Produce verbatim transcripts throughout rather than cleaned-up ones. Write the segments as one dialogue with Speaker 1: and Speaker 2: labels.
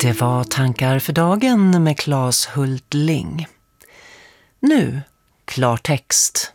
Speaker 1: Det var tankar för dagen med Claes Hultling. Nu, klartext.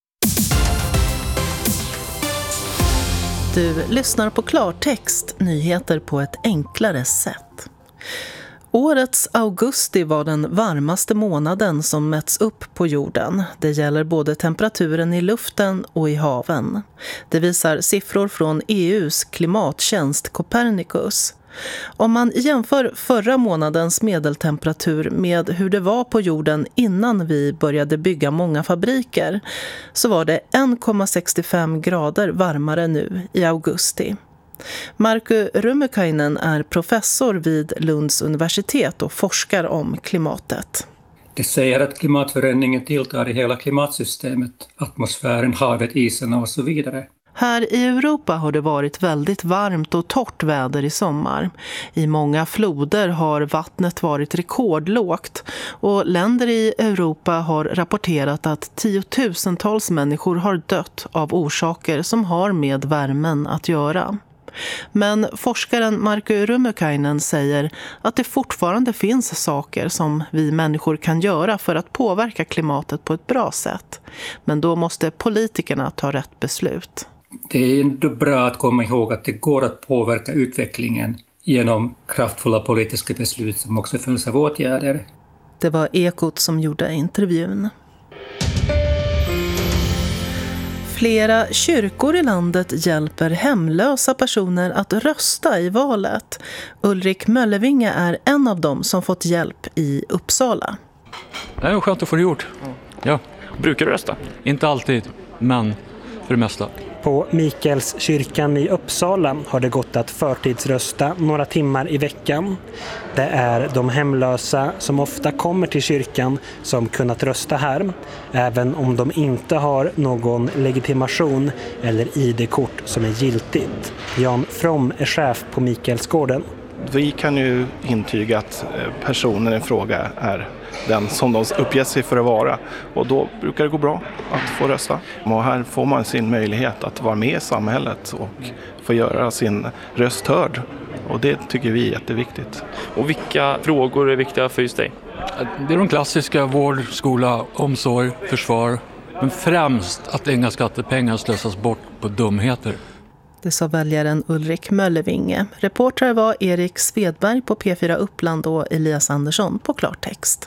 Speaker 2: Du lyssnar på klartext, nyheter på ett enklare sätt. Årets augusti var den varmaste månaden som mätts upp på jorden. Det gäller både temperaturen i luften och i haven. Det visar siffror från E U:s klimattjänst Copernicus. Om man jämför förra månadens medeltemperatur med hur det var på jorden innan vi började bygga många fabriker, så var det en komma sextiofem grader varmare nu i augusti. Markku Rummukainen är professor vid Lunds universitet och forskar om klimatet.
Speaker 3: Det säger att klimatförändringen tilltar i hela klimatsystemet, atmosfären, havet, isen och så vidare.
Speaker 2: Här i Europa har det varit väldigt varmt och torrt väder i sommar. I många floder har vattnet varit rekordlågt och länder i Europa har rapporterat att tiotusentals människor har dött av orsaker som har med värmen att göra. Men forskaren Markku Rummukainen säger att det fortfarande finns saker som vi människor kan göra för att påverka klimatet på ett bra sätt. Men då måste politikerna ta rätt beslut.
Speaker 3: Det är ändå bra att komma ihåg att det går att påverka utvecklingen genom kraftfulla politiska beslut som också följs av åtgärder.
Speaker 2: Det var Ekot som gjorde intervjun. Flera kyrkor i landet hjälper hemlösa personer att rösta i valet. Ulrik Möllevinge är en av dem som fått hjälp i Uppsala.
Speaker 4: Det är skönt att få det gjort. Ja.
Speaker 5: Brukar du rösta?
Speaker 4: Inte alltid, men för det mesta.
Speaker 6: På Mikaels kyrkan i Uppsala har det gått att förtidsrösta några timmar i veckan. Det är de hemlösa som ofta kommer till kyrkan som kunnat rösta här, även om de inte har någon legitimation eller I D-kort som är giltigt. Jan From är chef på Mikaelsgården.
Speaker 7: Vi kan ju intyga att personen i fråga är den som de uppger sig för att vara, och då brukar det gå bra att få rösta. Och här får man sin möjlighet att vara med i samhället och få göra sin röst hörd, och det tycker vi är jätteviktigt.
Speaker 5: Och vilka frågor är viktiga för just dig?
Speaker 4: Det är de klassiska: vård, skola, omsorg, försvar, men främst att inga skattepengar slösas bort på dumheter.
Speaker 2: Det sa väljaren Ulrik Möllevinge. Reportrar var Erik Svedberg på P fyra Uppland och Elias Andersson på Klartext.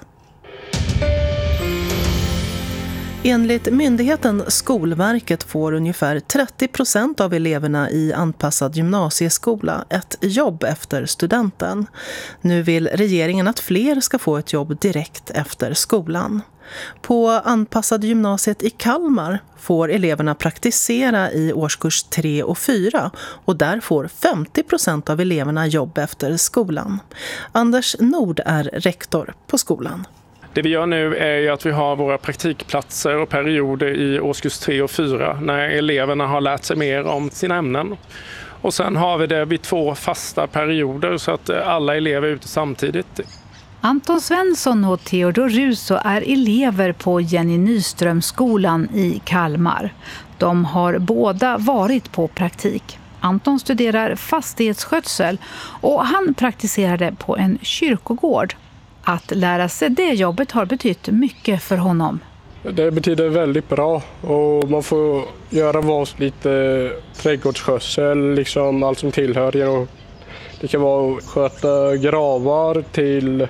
Speaker 2: Enligt myndigheten Skolverket får ungefär trettio procent av eleverna i anpassad gymnasieskola ett jobb efter studenten. Nu vill regeringen att fler ska få ett jobb direkt efter skolan. På anpassad gymnasiet i Kalmar får eleverna praktisera i årskurs tre och fyra, och där får femtio procent av eleverna jobb efter skolan. Anders Nord är rektor på skolan.
Speaker 8: Det vi gör nu är ju att vi har våra praktikplatser och perioder i årskurs tre och fyra när eleverna har lärt sig mer om sina ämnen. Och sen har vi det vid två fasta perioder så att alla elever är ute samtidigt.
Speaker 9: Anton Svensson och Theodor Russo är elever på Jenny Nyströmskolan i Kalmar. De har båda varit på praktik. Anton studerar fastighetsskötsel och han praktiserade på en kyrkogård. Att lära sig det jobbet har betytt mycket för honom.
Speaker 8: Det betyder väldigt bra, och man får göra vad lite trädgårdsskötsel, liksom allt som tillhör. Och det kan vara att sköta gravar till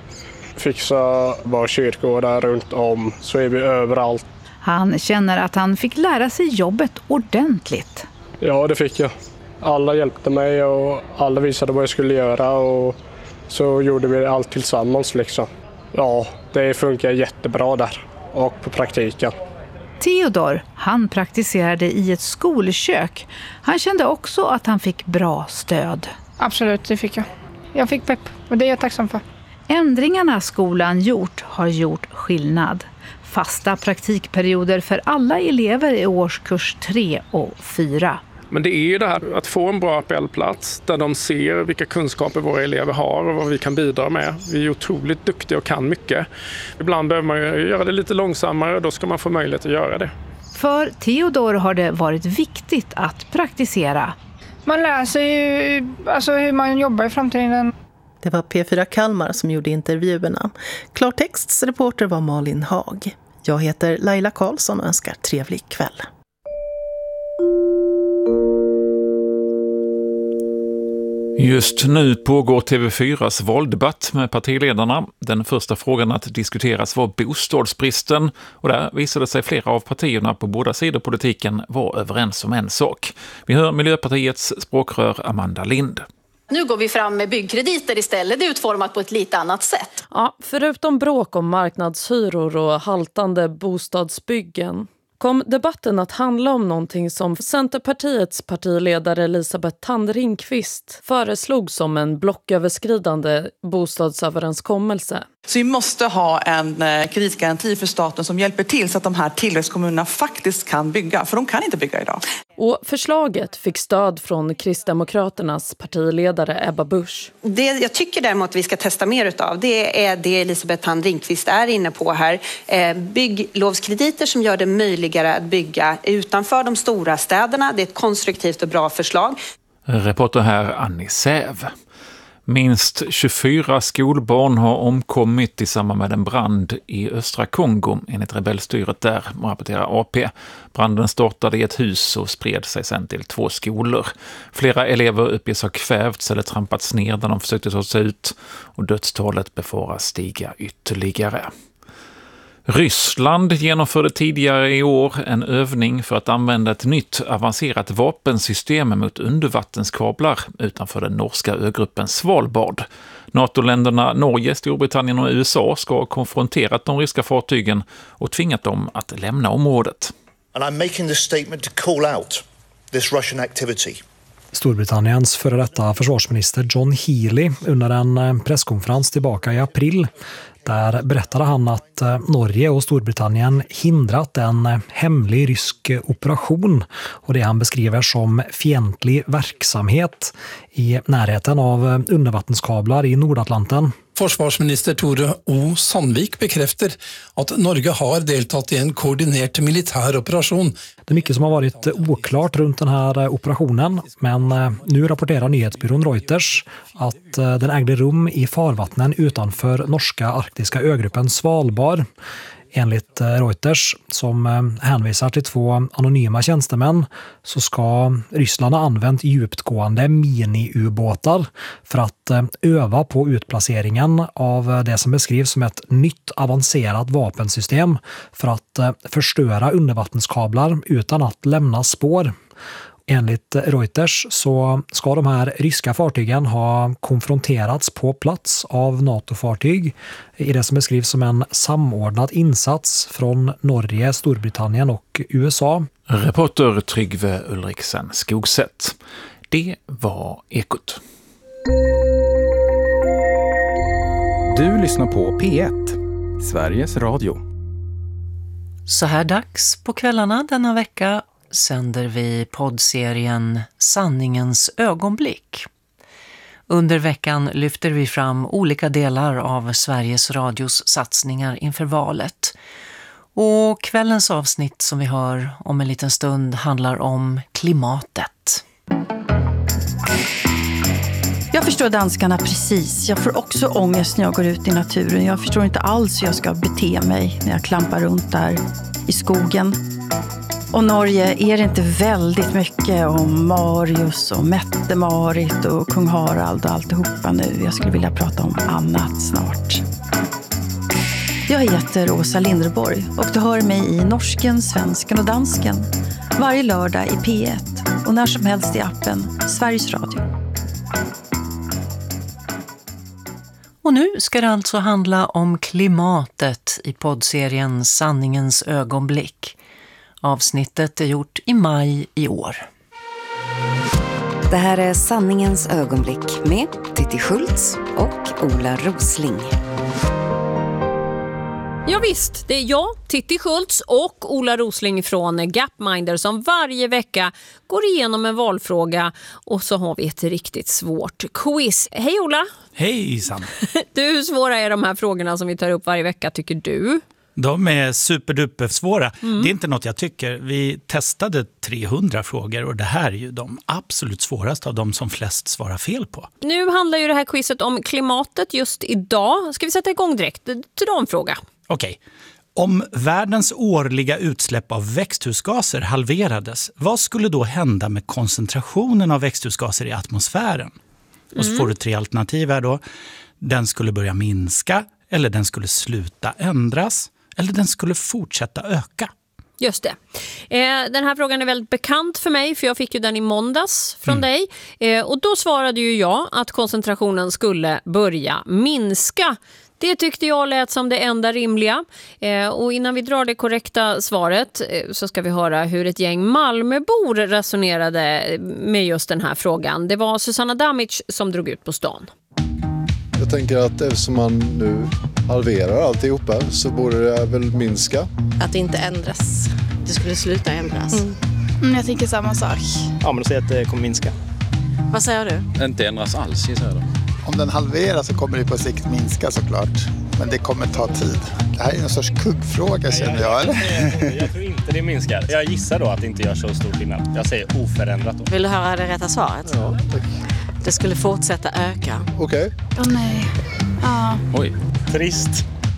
Speaker 8: fixa bara kyrkogårdar runt om, så är vi överallt.
Speaker 9: Han känner att han fick lära sig jobbet ordentligt.
Speaker 8: Ja, det fick jag. Alla hjälpte mig och alla visade vad jag skulle göra, och så gjorde vi allt tillsammans liksom. Ja, det funkar jättebra där och på praktiken.
Speaker 9: Theodor, han praktiserade i ett skolkök. Han kände också att han fick bra stöd.
Speaker 10: Absolut, det fick jag. Jag fick pepp, och det är jag tacksam för.
Speaker 9: Ändringarna skolan gjort har gjort skillnad. Fasta praktikperioder för alla elever i årskurs tre och fyra.
Speaker 8: Men det är ju det här att få en bra appellplats där de ser vilka kunskaper våra elever har och vad vi kan bidra med. Vi är otroligt duktiga och kan mycket. Ibland behöver man ju göra det lite långsammare, och då ska man få möjlighet att göra det.
Speaker 9: För Theodor har det varit viktigt att praktisera.
Speaker 10: Man lär sig ju alltså hur man jobbar i framtiden.
Speaker 2: Det var P fyra Kalmar som gjorde intervjuerna. Klartexts reporter var Malin Hag. Jag heter Laila Karlsson och önskar trevlig kväll.
Speaker 11: Just nu pågår T V fyras valdebatt med partiledarna. Den första frågan att diskuteras var bostadsbristen och där visade sig flera av partierna på båda sidor politiken var överens om en sak. Vi hör Miljöpartiets språkrör Amanda Lind.
Speaker 12: Nu går vi fram med byggkrediter istället, det är utformat på ett lite annat sätt.
Speaker 13: Ja, förutom bråk om marknadshyror och haltande bostadsbyggen kom debatten att handla om någonting som Centerpartiets partiledare Elisabeth Thand Ringqvist föreslog som en blocköverskridande bostadsöverenskommelse.
Speaker 14: Så vi måste ha en kreditgaranti för staten som hjälper till så att de här tillväxtkommunerna faktiskt kan bygga, för de kan inte bygga idag.
Speaker 13: Och förslaget fick stöd från Kristdemokraternas partiledare Ebba Busch.
Speaker 12: Det jag tycker däremot vi ska testa mer utav, det är det Elisabeth Thand Ringqvist är inne på här. Bygglovskrediter som gör det möjligare att bygga utanför de stora städerna. Det är ett konstruktivt och bra förslag.
Speaker 11: Reporter här Annie Säv. Minst tjugofyra skolbarn har omkommit i samband med en brand i östra Kongo, enligt rebellstyret där, rapporterar A P. Branden startade i ett hus och spred sig sedan till två skolor. Flera elever uppges ha kvävts eller trampats ner där de försökte ta sig ut och dödstalet befaras stiga ytterligare. Ryssland genomförde tidigare i år en övning för att använda ett nytt avancerat vapensystem mot undervattenskablar utanför den norska ögruppen Svalbard. NATO-länderna Norge, Storbritannien och U S A ska ha konfronterat de ryska fartygen och tvingat dem att lämna området.
Speaker 15: And I'm making this statement to call out this Russian activity.
Speaker 16: Storbritanniens före detta försvarsminister John Healey under en presskonferens tillbaka i april. Där berättade han att Norge och Storbritannien hindrat en hemlig rysk operation och det han beskriver som fientlig verksamhet i närheten av undervattenskablar i Nordatlanten.
Speaker 17: Forsvarsminister Tore O. Sandvik bekräftar att Norge har deltagit i en koordinerad militär operation.
Speaker 16: Det är mycket som har varit oklart runt den här operationen, men nu rapporterar nyhetsbyrån Reuters att den ägde rum i farvattnen utanför norska arktiska ögruppen Svalbard. Enligt Reuters, som hänvisar till två anonyma tjänstemän, så ska Ryssland ha använt djupgående mini-ubåtar för att öva på utplaceringen av det som beskrivs som ett nytt avancerat vapensystem för att förstöra undervattenskablar utan att lämna spår. Enligt Reuters så ska de här ryska fartygen ha konfronterats på plats av NATO-fartyg i det som beskrivs som en samordnad insats från Norge, Storbritannien och U S A.
Speaker 11: Reporter Tryggve Ulriksen Skogsätt. Det var Ekot.
Speaker 18: Du lyssnar på P ett, Sveriges Radio.
Speaker 1: Så här dags på kvällarna denna vecka sänder vi poddserien Sanningens ögonblick. Under veckan lyfter vi fram olika delar av Sveriges Radios satsningar inför valet. Och kvällens avsnitt som vi hör om en liten stund handlar om klimatet.
Speaker 19: Jag förstår danskarna precis. Jag får också ångest när jag går ut i naturen. Jag förstår inte alls hur jag ska bete mig när jag klampar runt där i skogen. Och Norge, är det inte väldigt mycket om Marius och Mette-Marit och kung Harald och alltihopa nu? Jag skulle vilja prata om annat snart. Jag heter Åsa Linderborg och du hör mig i Norsken, Svensken och Dansken varje lördag i P ett och när som helst i appen Sveriges Radio.
Speaker 1: Och nu ska det alltså handla om klimatet i poddserien Sanningens ögonblick. Avsnittet är gjort i maj i år.
Speaker 20: Det här är Sanningens ögonblick med Titti Schultz och Ola Rosling.
Speaker 21: Ja visst, det är jag, Titti Schultz och Ola Rosling från Gapminder som varje vecka går igenom en valfråga och så har vi ett riktigt svårt quiz. Hej Ola!
Speaker 22: Hej Sam!
Speaker 21: Du, hur svåra är de här frågorna som vi tar upp varje vecka tycker du?
Speaker 3: De är superduper svåra.
Speaker 21: Mm.
Speaker 3: Det är inte något jag tycker. Vi testade trehundra frågor och det här är ju de absolut svåraste av de som flest svarar fel på.
Speaker 21: Nu handlar ju det här quizet om klimatet just idag. Ska vi sätta igång direkt till en fråga?
Speaker 3: Okej. Om världens årliga utsläpp av växthusgaser halverades, vad skulle då hända med koncentrationen av växthusgaser i atmosfären? Och så
Speaker 21: Mm.
Speaker 3: får du tre alternativ här då. Den skulle börja minska, eller den skulle sluta ändras, eller den skulle fortsätta öka.
Speaker 21: Just det. Eh, den här frågan är väldigt bekant för mig, för jag fick ju den i måndags från
Speaker 3: Mm.
Speaker 21: dig. Eh, och då svarade ju jag att koncentrationen skulle börja minska. Det tyckte jag lät som det enda rimliga. Eh, och innan vi drar det korrekta svaret eh, så ska vi höra hur ett gäng Malmöbor resonerade med just den här frågan. Det var Susanna Damic som drog ut på stan.
Speaker 22: Jag tänker att eftersom man nu halverar alltihopa så borde det väl minska.
Speaker 23: Att det inte ändras. Det skulle sluta ändras.
Speaker 10: Mm. Mm, jag tänker samma sak.
Speaker 5: Ja, men då säger jag att det kommer minska.
Speaker 23: Vad säger du?
Speaker 24: Inte ändras alls, gissar jag då.
Speaker 25: Om den halveras så kommer det på sikt minska såklart. Men det kommer ta tid. Det här är en sorts kuggfråga känner jag. Eller?
Speaker 5: Jag tror inte det minskar. Jag gissar då att det inte gör så stor skillnad. Jag säger oförändrat då.
Speaker 23: Vill du höra det rätta svaret?
Speaker 25: Ja, tack.
Speaker 23: Det skulle fortsätta öka.
Speaker 25: Okej.
Speaker 10: Åh oh, nej. Ja.
Speaker 24: Oj.
Speaker 5: Trist.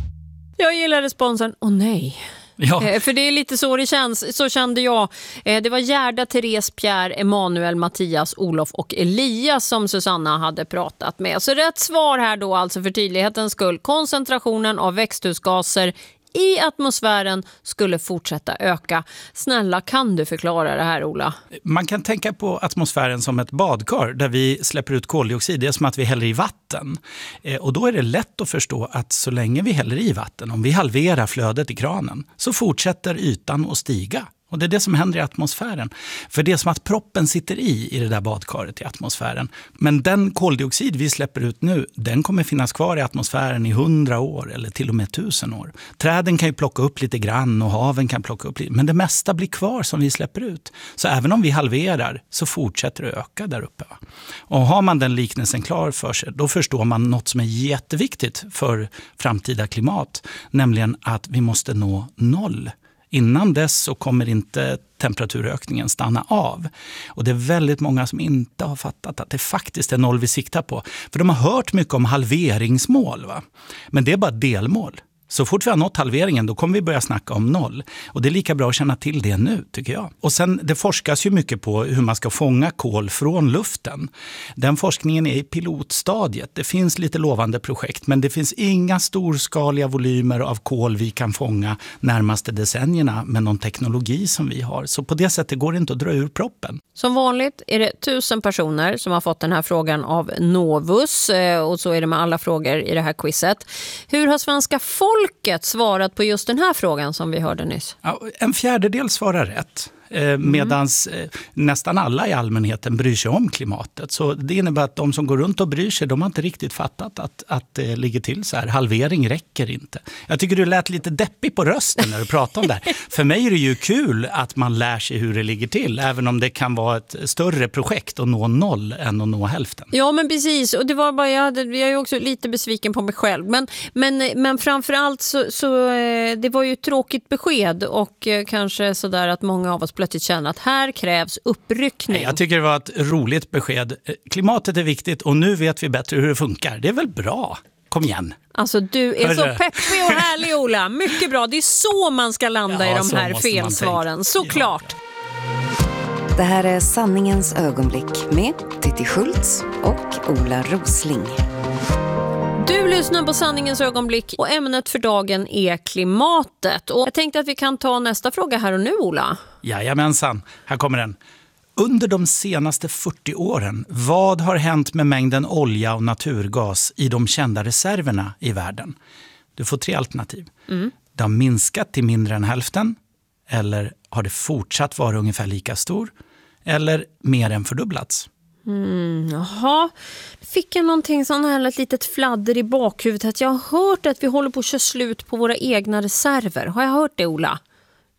Speaker 21: Jag gillar responsen, åh nej.
Speaker 3: Ja.
Speaker 21: Eh, för det är lite så det känns, så kände jag. Eh, det var Gerda, Therese, Pierre, Emanuel, Mattias, Olof och Elias som Susanna hade pratat med. Så rätt svar här då, alltså för tydlighetens skull, koncentrationen av växthusgaser i atmosfären skulle fortsätta öka. Snälla, kan du förklara det här, Ola?
Speaker 3: Man kan tänka på atmosfären som ett badkar där vi släpper ut koldioxid. Det är som att vi häller i vatten. Eh, och då är det lätt att förstå att så länge vi häller i vatten, om vi halverar flödet i kranen, så fortsätter ytan att stiga. Och det är det som händer i atmosfären. För det är som att proppen sitter i i det där badkaret i atmosfären. Men den koldioxid vi släpper ut nu, den kommer finnas kvar i atmosfären i hundra år eller till och med tusen år. Träden kan ju plocka upp lite grann och haven kan plocka upp lite. Men det mesta blir kvar som vi släpper ut. Så även om vi halverar så fortsätter det öka där uppe. Va? Och har man den liknelsen klar för sig, då förstår man något som är jätteviktigt för framtida klimat. Nämligen att vi måste nå noll. Innan dess så kommer inte temperaturökningen stanna av. Och det är väldigt många som inte har fattat att det faktiskt är noll vi siktar på. För de har hört mycket om halveringsmål, va? Men det är bara delmål. Så fort vi har nått halveringen, då kommer vi börja snacka om noll. Och det är lika bra att känna till det nu, tycker jag. Och sen, det forskas ju mycket på hur man ska fånga kol från luften. Den forskningen är i pilotstadiet. Det finns lite lovande projekt, men det finns inga storskaliga volymer av kol vi kan fånga närmaste decennierna med någon teknologi som vi har. Så på det sättet går det inte att dra ur proppen.
Speaker 21: Som vanligt är det tusen personer som har fått den här frågan av Novus, och så är det med alla frågor i det här quizet. Hur har svenska folket svarat på just den här frågan som vi hörde nyss?
Speaker 3: Ja, en fjärdedel svarar rätt. Medan mm. nästan alla i allmänheten bryr sig om klimatet. Så det innebär att de som går runt och bryr sig, de har inte riktigt fattat att, att det ligger till så här. Halvering räcker inte. Jag tycker du lät lite deppig på rösten när du pratade om det här. För mig är det ju kul att man lär sig hur det ligger till. Även om det kan vara ett större projekt att nå noll än att nå hälften.
Speaker 21: Ja, men precis. Och det var bara, jag, hade, jag är också lite besviken på mig själv. Men, men, men framförallt så, så det var ju ett tråkigt besked. Och kanske sådär att många av oss plötsligt känner att här krävs uppryckning.
Speaker 3: Jag tycker det var ett roligt besked. Klimatet är viktigt och nu vet vi bättre hur det funkar. Det är väl bra. Kom igen.
Speaker 21: Alltså du är
Speaker 3: Hörru.
Speaker 21: så peppig och härlig, Ola. Mycket bra. Det är så man ska landa
Speaker 3: Ja,
Speaker 21: i de här felsvaren. Såklart.
Speaker 20: Ja. Det här är Sanningens ögonblick med Titti Schultz och Ola Rosling.
Speaker 21: Du lyssnar på Sanningens ögonblick och ämnet för dagen är klimatet. Och jag tänkte att vi kan ta nästa fråga här och nu, Ola.
Speaker 3: Jajamensan, här kommer den. Under de senaste fyrtio åren, vad har hänt med mängden olja och naturgas i de kända reserverna i världen? Du får tre alternativ. Mm. Det har minskat till mindre än hälften, eller har det fortsatt vara ungefär lika stor, eller mer än fördubblats?
Speaker 21: Mm, jaha, fick jag någonting sån här, ett litet fladder i bakhuvudet att jag har hört att vi håller på att köra slut på våra egna reserver. Har jag hört det, Ola?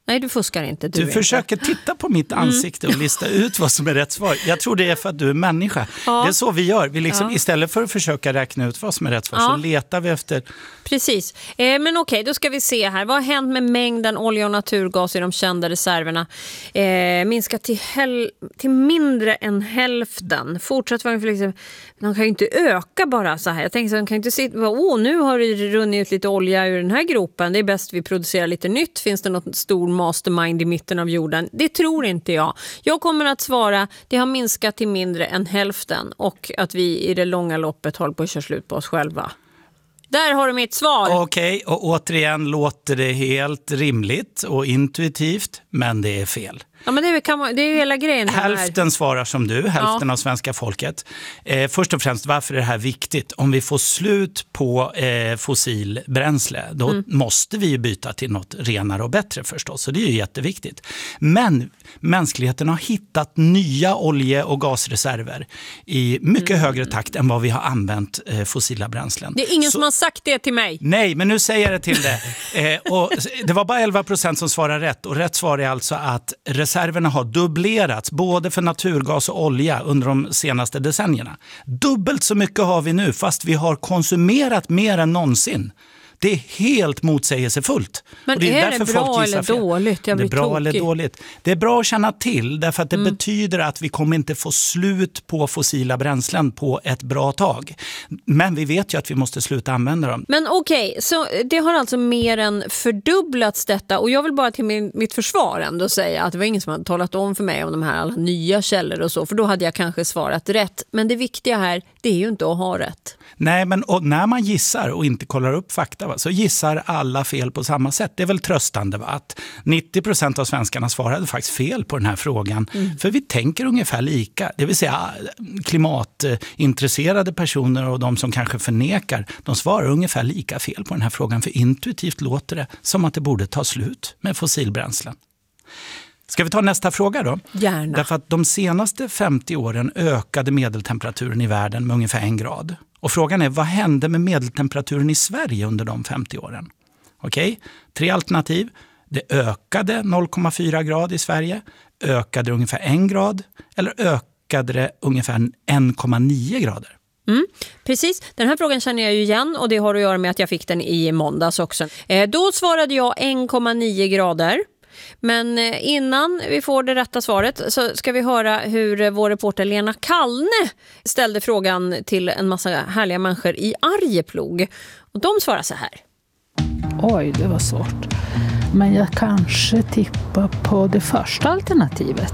Speaker 21: Nej, du fuskar inte. Du,
Speaker 3: du
Speaker 21: inte.
Speaker 3: försöker titta på mitt ansikte och lista ut vad som är rätt svar. Jag tror det är för att du är människa. Ja. Det är så vi gör. Vi liksom, ja. Istället för att försöka räkna ut vad som är rätt svar, ja. så letar vi efter...
Speaker 21: Precis. Eh, men okej, då ska vi se här. Vad har hänt med mängden olja och naturgas i de kända reserverna? Eh, minskat till, häl- till mindre än hälften. Fortsatt var det liksom... De kan ju inte öka bara så här. Jag tänker så de kan inte sitta... Åh, oh, nu har det runnit ut lite olja ur den här gropen. Det är bäst vi producerar lite nytt. Finns det något stor mastermind i mitten av jorden? Det tror inte jag. Jag kommer att svara, det har minskat till mindre än hälften och att vi i det långa loppet håller på att köra slut på oss själva. Där har du mitt svar.
Speaker 3: Okej, och återigen låter det helt rimligt och intuitivt, men det är fel.
Speaker 21: Ja, men det, kan man, det är ju hela grejen här.
Speaker 3: Hälften svarar som du, hälften
Speaker 21: ja.
Speaker 3: av svenska folket. Eh, först och främst, varför är det här viktigt? Om vi får slut på eh, fossilbränsle, då mm. måste vi ju byta till något renare och bättre förstås. Så det är ju jätteviktigt. Men mänskligheten har hittat nya olje- och gasreserver i mycket mm. högre takt än vad vi har använt eh, fossila bränslen.
Speaker 21: Det är ingen
Speaker 3: Så,
Speaker 21: som har sagt det till mig.
Speaker 3: Nej, men nu säger jag det till det. Eh, och det var bara elva procent som svarar rätt. Och rätt svar är alltså att reserverna har dubblerats både för naturgas och olja under de senaste decennierna. Dubbelt så mycket har vi nu fast vi har konsumerat mer än någonsin. Det är helt motsägelsefullt.
Speaker 21: Men
Speaker 3: och det är,
Speaker 21: är det bra eller dåligt? Jag
Speaker 3: det är bra
Speaker 21: tokig.
Speaker 3: eller dåligt. Det är bra att känna till därför att det
Speaker 21: mm.
Speaker 3: betyder att vi kommer inte få slut på fossila bränslen på ett bra tag. Men vi vet ju att vi måste sluta använda dem.
Speaker 21: Men okej, okay, så det har alltså mer än fördubblats detta. Och jag vill bara till min, mitt försvar ändå säga att det var ingen som hade talat om för mig om de här alla nya källor och så. För då hade jag kanske svarat rätt. Men det viktiga här, det är ju inte att ha rätt.
Speaker 3: Nej, men och när man gissar och inte kollar upp fakta va, så gissar alla fel på samma sätt. Det är väl tröstande va? Att nittio procent av svenskarna svarade faktiskt fel på den här frågan. Mm. För vi tänker ungefär lika. Det vill säga klimatintresserade personer och de som kanske förnekar, de svarar ungefär lika fel på den här frågan. För intuitivt låter det som att det borde ta slut med fossilbränslen. Ska vi ta nästa fråga då?
Speaker 21: Gärna.
Speaker 3: Därför att de senaste femtio åren ökade medeltemperaturen i världen med ungefär en grad. Och frågan är, vad hände med medeltemperaturen i Sverige under de femtio åren? Okej, tre alternativ. Det ökade noll komma fyra grad i Sverige, ökade ungefär en grad eller ökade det ungefär en komma nio grader.
Speaker 21: Mm, precis, den här frågan känner jag ju igen och det har att göra med att jag fick den i måndags också. Eh, då svarade jag en komma nio grader. Men innan vi får det rätta svaret så ska vi höra hur vår reporter Lena Kallne ställde frågan till en massa härliga människor i Arjeplog. Och de svarar så här.
Speaker 4: Oj, det var svårt. Men jag kanske tippar på det första alternativet.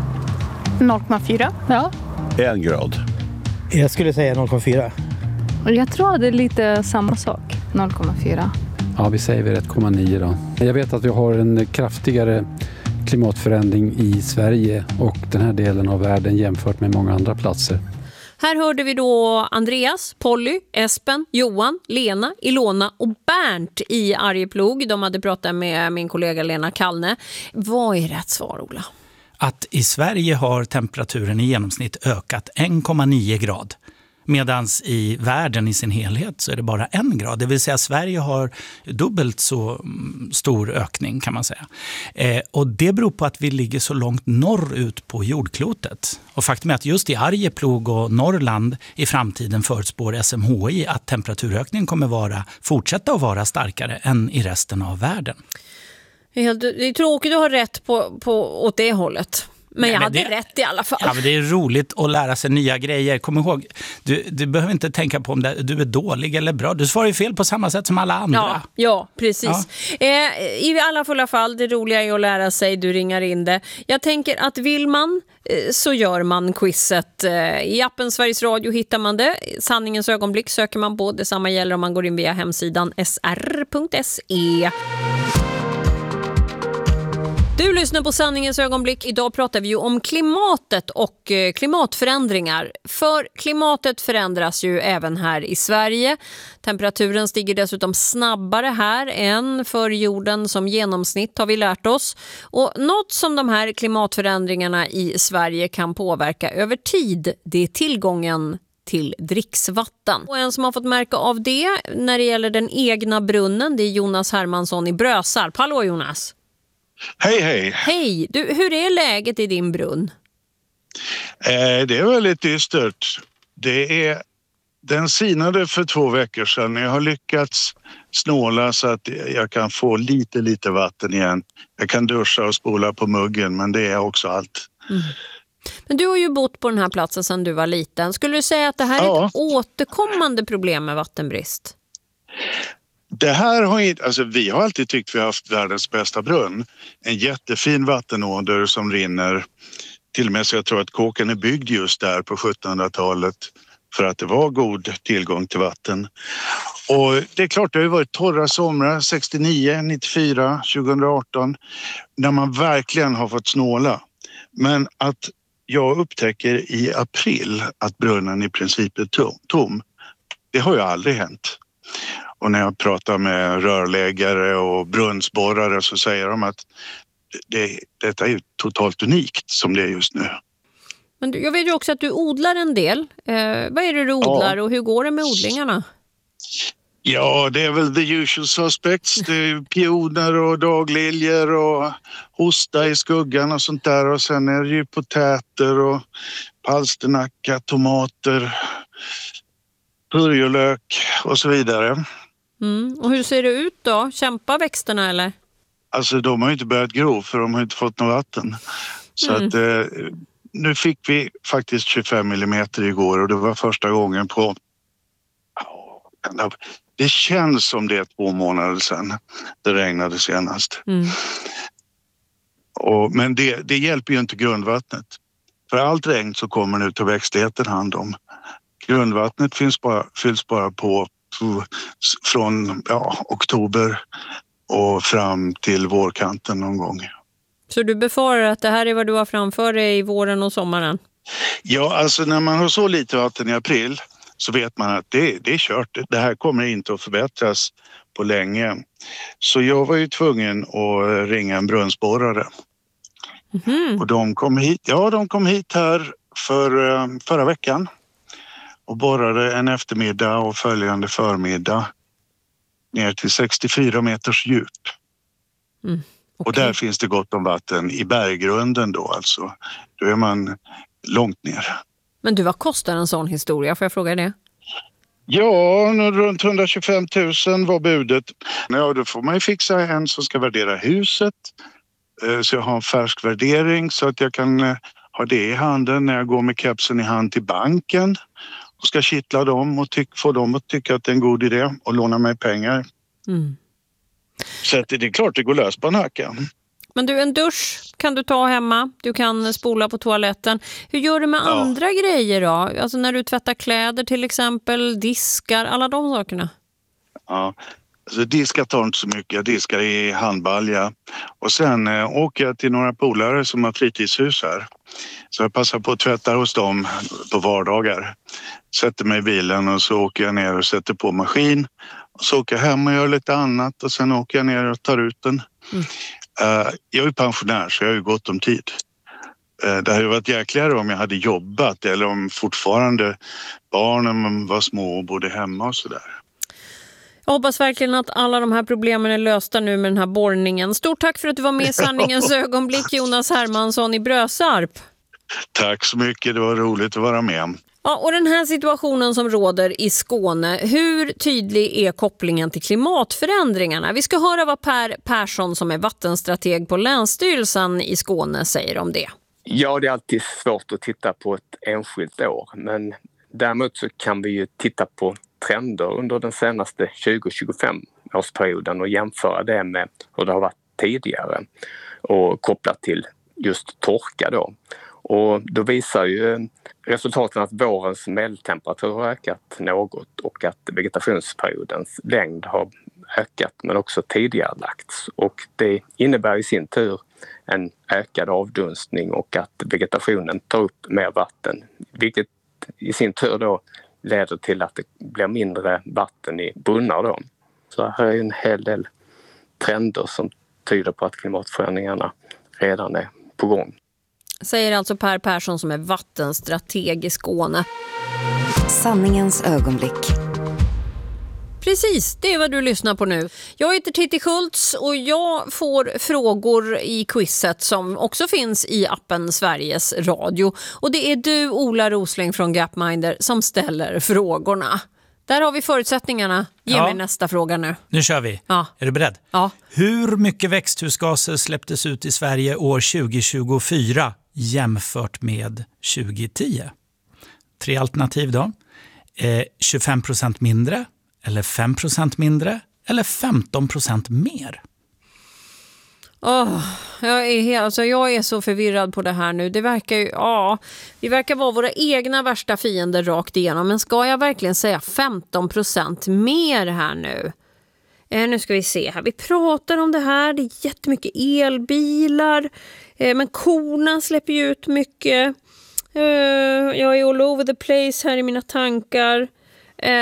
Speaker 10: noll komma fyra.
Speaker 4: Ja.
Speaker 6: En grad.
Speaker 7: Jag skulle säga noll komma fyra.
Speaker 4: Jag tror det är lite samma sak. noll komma fyra.
Speaker 8: Ja, vi säger väl ett komma nio då. Jag vet att vi har en kraftigare klimatförändring i Sverige och den här delen av världen jämfört med många andra platser.
Speaker 21: Här hörde vi då Andreas, Polly, Espen, Johan, Lena, Ilona och Bernt i Arjeplog. De hade pratat med min kollega Lena Kallne. Vad är rätt svar, Ola?
Speaker 3: Att i Sverige har temperaturen i genomsnitt ökat en komma nio grad. Medan i världen i sin helhet så är det bara en grad. Det vill säga Sverige har dubbelt så stor ökning kan man säga. Eh, och det beror på att vi ligger så långt norrut på jordklotet. Och faktum är att just i Arjeplog och Norrland i framtiden förutspår S M H I att temperaturökningen kommer vara, fortsätta att vara starkare än i resten av världen.
Speaker 21: Det är tråkigt att ha rätt på, på, åt det hållet. Men Nej, jag men hade det, rätt i alla fall.
Speaker 3: Ja, men det är roligt att lära sig nya grejer. Kom ihåg, du, du behöver inte tänka på om det, du är dålig eller bra. Du svarar ju fel på samma sätt som alla andra.
Speaker 21: Ja, ja precis. Ja. Eh, I alla fulla fall, det roliga är att lära sig. Du ringar in det. Jag tänker att vill man eh, så gör man quizet. Eh, I appen Sveriges Radio hittar man det. Sanningens ögonblick söker man på. Detsamma gäller om man går in via hemsidan s r punkt s e. Du lyssnar på Sanningens ögonblick. Idag pratar vi ju om klimatet och klimatförändringar. För klimatet förändras ju även här i Sverige. Temperaturen stiger dessutom snabbare här än för jorden som genomsnitt har vi lärt oss. Och något som de här klimatförändringarna i Sverige kan påverka över tid, det är tillgången till dricksvatten. Och en som har fått märka av det när det gäller den egna brunnen, det är Jonas Hermansson i Brösarp. Hallå Jonas!
Speaker 2: Hej, hej.
Speaker 21: Hej! Du, hur är läget i din brunn?
Speaker 2: Eh, det är väldigt dystert. Det är, den sinade för två veckor sedan. Jag har lyckats snåla så att jag kan få lite, lite vatten igen. Jag kan duscha och spola på muggen, men det är också allt.
Speaker 21: Mm. Men du har ju bott på den här platsen sedan du var liten. Skulle du säga att det här är ja. ett återkommande problem med vattenbrist?
Speaker 2: Det här har inte, alltså vi har alltid tyckt vi har haft världens bästa brunn. En jättefin vattenåder som rinner. Till och med så jag tror att kåken är byggd just där på sjuttonhundratalet för att det var god tillgång till vatten. Och det är klart, det har ju varit torra somrar sextionio, nittiofyra, tjugoarton när man verkligen har fått snåla. Men att jag upptäcker i april att brunnen i princip är tom, tom det har ju aldrig hänt. Och när jag pratar med rörläggare och brunnsborrare så säger de att det, detta är totalt unikt som det är just nu.
Speaker 21: Men jag vet ju också att du odlar en del. Eh, vad är det du odlar ja. och hur går det med odlingarna?
Speaker 2: Ja, det är väl the usual suspects. Det är pioner och dagliljor och hosta i skuggan och sånt där. Och sen är det ju potäter och palsternacka, tomater, purjolök och så vidare.
Speaker 21: Mm. Och hur ser det ut då? Kämpar växterna eller?
Speaker 2: Alltså de har ju inte börjat gro för de har inte fått något vatten. Så mm. att eh, nu fick vi faktiskt tjugofem millimeter igår och det var första gången på... Det känns som det är två månader sedan det regnade senast. Mm. Och, men det, det hjälper ju inte grundvattnet. För allt regn så kommer nu till växtligheten hand om. Grundvattnet finns bara, fylls bara på från ja, oktober och fram till vårkanten någon gång.
Speaker 21: Så du befarar att det här är vad du har framför dig i våren och sommaren?
Speaker 2: Ja, alltså när man har så lite vatten i april så vet man att det, det är kört. Det här kommer inte att förbättras på länge. Så jag var ju tvungen att ringa en brunnsborrare. Mm. Och de kom hit, ja, de kom hit här för, förra veckan och borrade en eftermiddag och följande förmiddag ner till sextiofyra meters djup. Mm. Okay. Och där finns det gott om vatten i berggrunden då alltså. Då är man långt ner.
Speaker 21: Men du, vad kostar en sån historia? Får jag fråga det?
Speaker 2: Ja, runt hundratjugofem tusen var budet. Ja, då får man ju fixa en som ska värdera huset. Så jag har en färsk värdering så att jag kan ha det i handen när jag går med kepsen i hand till banken. Och ska kittla dem och tyck, få dem att tycka att det är en god idé och låna mig pengar. Mm. Så att det är klart det går lös på en hacka.
Speaker 21: Men du, en dusch kan du ta hemma. Du kan spola på toaletten. Hur gör du med ja. andra grejer då? Alltså när du tvättar kläder till exempel, diskar, alla de sakerna.
Speaker 2: Ja, alltså diskar tar inte så mycket. Jag diskar i handbalja. Och sen eh, åker jag till några polare som har fritidshus här. Så jag passar på att tvätta hos dem på vardagar. Sätter mig i bilen och så åker jag ner och sätter på maskin. Och så åker jag hem och gör lite annat och sen åker jag ner och tar ut den. Mm. Uh, jag är pensionär så jag har ju gott om tid. Uh, det hade varit jäkligare om jag hade jobbat eller om fortfarande barnen var små och bodde hemma och sådär.
Speaker 21: Jag hoppas verkligen att alla de här problemen är lösta nu med den här borrningen. Stort tack för att du var med i Sanningens ögonblick, Jonas Hermansson i Brösarp.
Speaker 2: Tack så mycket, det var roligt att vara med.
Speaker 21: Ja, och den här situationen som råder i Skåne, hur tydlig är kopplingen till klimatförändringarna? Vi ska höra vad Per Persson som är vattenstrateg på Länsstyrelsen i Skåne säger om det.
Speaker 6: Ja, det är alltid svårt att titta på ett enskilt år, men däremot så kan vi ju titta på trender under den senaste tjugo till tjugofem årsperioden och jämföra det med hur det har varit tidigare och kopplat till just torka då. Och då visar ju resultaten att vårens medeltemperatur har ökat något och att vegetationsperiodens längd har ökat men också tidigare lagts. Och det innebär i sin tur en ökad avdunstning och att vegetationen tar upp mer vatten. Vilket i sin tur då leder till att det blir mindre vatten i brunnar då. Så här är en hel del trender som tyder på att klimatförändringarna redan är på gång.
Speaker 21: Säger alltså Per Persson som är vattenstrateg i Skåne.
Speaker 20: Sanningens ögonblick.
Speaker 21: Precis, det är vad du lyssnar på nu. Jag heter Titti Schultz och jag får frågor i quizet som också finns i appen Sveriges Radio. Och det är du, Ola Rosling från Gapminder, som ställer frågorna. Där har vi förutsättningarna. Ge
Speaker 3: ja.
Speaker 21: mig nästa fråga nu.
Speaker 3: Nu kör vi.
Speaker 21: Ja.
Speaker 3: Är du beredd?
Speaker 21: Ja.
Speaker 3: Hur mycket växthusgaser släpptes ut i Sverige år tjugo tjugofyra jämfört med tjugo tio? Tre alternativ då. Eh, tjugofem procent mindre, eller fem procent mindre, eller femton procent mer?
Speaker 21: Oh, jag, är helt, alltså jag är så förvirrad på det här nu. Det verkar ju, ja, vi verkar vara våra egna värsta fiender rakt igenom. Men ska jag verkligen säga femton procent mer här nu? Eh, nu ska vi se här. Vi pratar om det här. Det är jättemycket elbilar. Eh, men korna släpper ju ut mycket. Eh, jag är all over the place här i mina tankar. Eh,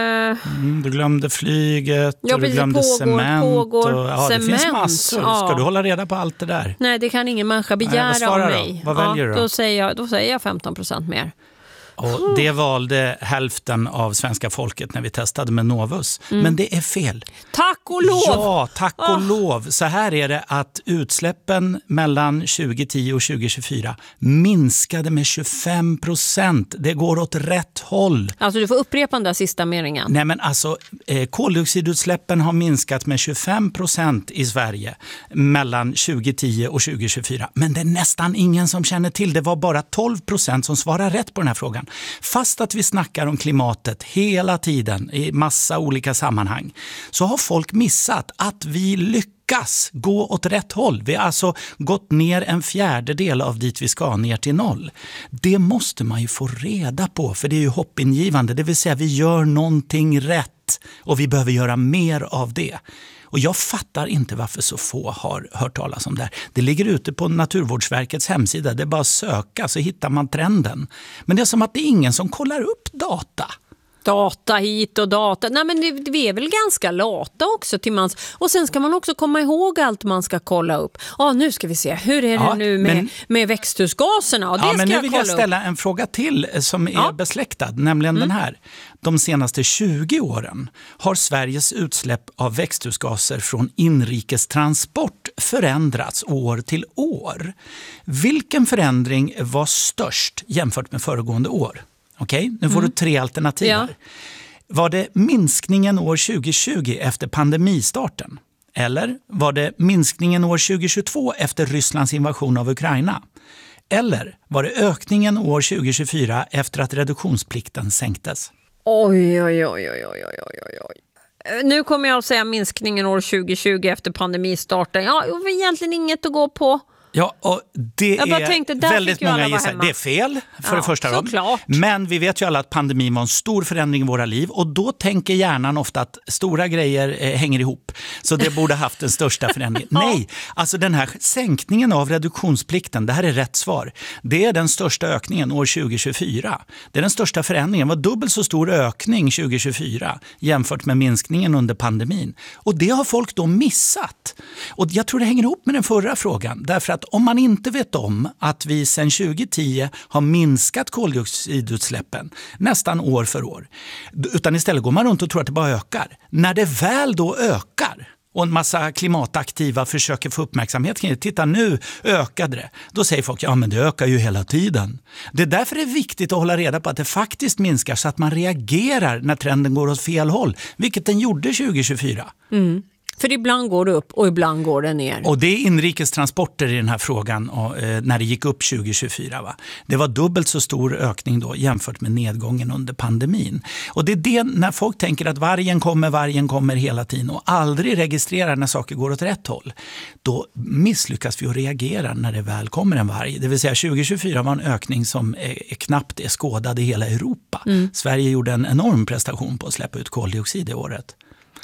Speaker 3: mm, du glömde flyget
Speaker 21: ja,
Speaker 3: och du glömde
Speaker 21: pågår,
Speaker 3: cement.
Speaker 21: Pågår,
Speaker 3: och, ja,
Speaker 21: cement.
Speaker 3: Det finns massor.
Speaker 21: Ja.
Speaker 3: Ska du hålla reda på allt det där?
Speaker 21: Nej, det kan ingen människa begära
Speaker 3: Nej,
Speaker 21: av
Speaker 3: då?
Speaker 21: mig.
Speaker 3: Vad väljer
Speaker 21: ja,
Speaker 3: du då?
Speaker 21: Då säger jag, då säger jag femton procent mer.
Speaker 3: Och det valde hälften av svenska folket när vi testade med Novus.
Speaker 21: Mm.
Speaker 3: Men det är fel.
Speaker 21: Tack och lov!
Speaker 3: Ja, tack och
Speaker 21: oh.
Speaker 3: lov. Så här är det att utsläppen mellan tjugo tio och tjugo tjugofyra minskade med tjugofem procent. Det går åt rätt håll.
Speaker 21: Alltså du får upprepa den där sista meningen.
Speaker 3: Nej men alltså, eh, koldioxidutsläppen har minskat med tjugofem procent i Sverige mellan tjugo tio och tjugo tjugofyra. Men det är nästan ingen som känner till. Det var bara tolv procent som svarar rätt på den här frågan. Fast att vi snackar om klimatet hela tiden i massa olika sammanhang, så har folk missat att vi lyckas gå åt rätt håll. Vi har alltså gått ner en fjärdedel av dit vi ska, ner till noll. Det måste man ju få reda på, för det är ju hoppingivande. Det vill säga vi gör någonting rätt och vi behöver göra mer av det. Och jag fattar inte varför så få har hört talas om det här. Det ligger ute på Naturvårdsverkets hemsida. Det är bara att söka så hittar man trenden. Men det är som att det är ingen som kollar upp data.
Speaker 21: Data hit och data. Nej, men det, vi är väl ganska lata också till mans. Och sen ska man också komma ihåg allt man ska kolla upp. Ja, nu ska vi se. Hur är det ja, nu med, men, med växthusgaserna? Ja, det
Speaker 3: ja,
Speaker 21: ska
Speaker 3: men nu
Speaker 21: jag
Speaker 3: vill
Speaker 21: kolla
Speaker 3: jag ställa
Speaker 21: upp.
Speaker 3: en fråga till som är
Speaker 21: ja.
Speaker 3: besläktad. Nämligen mm. den här. De senaste tjugo åren har Sveriges utsläpp av växthusgaser från inrikestransport förändrats år till år. Vilken förändring var störst jämfört med föregående år? Okej, okay, nu får mm. du tre alternativ här. Ja. Var det minskningen år tjugo tjugo efter pandemistarten? Eller var det minskningen år tjugo tjugotvå efter Rysslands invasion av Ukraina? Eller var det ökningen år tjugo tjugofyra efter att reduktionsplikten sänktes?
Speaker 21: Oj, oj, oj, oj, oj, oj, oj. Nu kommer jag att säga minskningen år tjugo tjugo efter pandemistarten. Ja, det var egentligen inget att gå på.
Speaker 3: Ja, och det
Speaker 21: jag bara
Speaker 3: är
Speaker 21: tänkte, där
Speaker 3: väldigt många gissar. Det är fel för
Speaker 21: ja,
Speaker 3: det första.
Speaker 21: Såklart.
Speaker 3: Men vi vet ju alla att pandemin var en stor förändring i våra liv. Och då tänker hjärnan ofta att stora grejer eh, hänger ihop. Så det borde haft den största förändringen. ja. Nej, alltså den här sänkningen av reduktionsplikten, det här är rätt svar. Det är den största ökningen år tjugo tjugofyra. Det är den största förändringen. Det var dubbelt så stor ökning tjugo tjugofyra jämfört med minskningen under pandemin. Och det har folk då missat. Och jag tror det hänger ihop med den förra frågan. Därför att om man inte vet om att vi sedan tjugo tio har minskat koldioxidutsläppen nästan år för år, utan istället går man runt och tror att det bara ökar. När det väl då ökar och en massa klimataktiva försöker få uppmärksamhet kring det, titta nu ökade det. Då säger folk, ja men det ökar ju hela tiden. Det är därför det är viktigt att hålla reda på att det faktiskt minskar så att man reagerar när trenden går åt fel håll, vilket den gjorde tjugo tjugofyra.
Speaker 21: Mm. För ibland går det upp och ibland går det ner.
Speaker 3: Och det är inrikestransporter i den här frågan och, eh, när det gick upp tjugo tjugofyra. Va? Det var dubbelt så stor ökning då jämfört med nedgången under pandemin. Och det är det när folk tänker att vargen kommer, vargen kommer hela tiden och aldrig registrerar när saker går åt rätt håll. Då misslyckas vi att reagera när det väl kommer en varg. Det vill säga tjugo tjugofyra var en ökning som är, är knappt är skådad i hela Europa. Mm. Sverige gjorde en enorm prestation på att släppa ut koldioxid i året.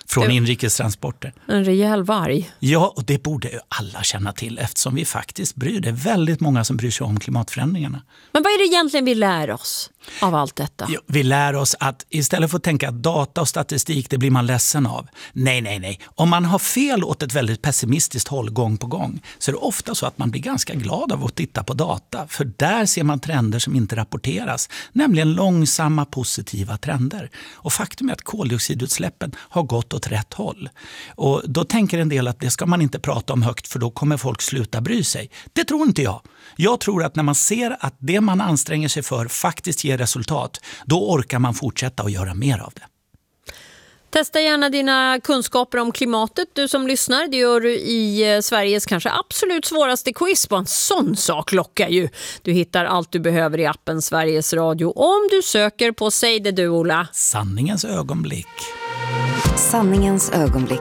Speaker 3: från
Speaker 21: det...
Speaker 3: inrikestransporter.
Speaker 21: En rejäl varg.
Speaker 3: Ja, och det borde ju alla känna till eftersom vi faktiskt bryr det är väldigt många som bryr sig om klimatförändringarna.
Speaker 21: Men vad är det egentligen vi lär oss av allt detta?
Speaker 3: Jo, vi lär oss att istället för att tänka att data och statistik, det blir man ledsen av. Nej, nej, nej. Om man har fel åt ett väldigt pessimistiskt håll gång på gång så är det ofta så att man blir ganska glad av att titta på data. För där ser man trender som inte rapporteras, nämligen långsamma positiva trender. Och faktum är att koldioxidutsläppen har gått åt rätt håll. Och då tänker en del att det ska man inte prata om högt för då kommer folk sluta bry sig. Det tror inte jag. Jag tror att när man ser att det man anstränger sig för faktiskt ger resultat, då orkar man fortsätta och göra mer av det.
Speaker 21: Testa gärna dina kunskaper om klimatet, du som lyssnar. Det gör du i Sveriges kanske absolut svåraste quiz. På en sån sak lockar ju. Du hittar allt du behöver i appen Sveriges Radio om du söker på Säg det du, Ola.
Speaker 3: Sanningens ögonblick.
Speaker 20: Sanningens ögonblick.